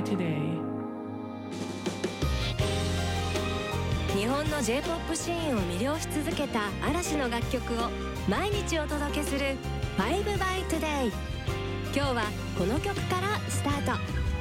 Today。 日本の J-POP シーンを魅了し続けた嵐の楽曲を毎日お届けする 5 by Today。 今日はこの曲からスタート。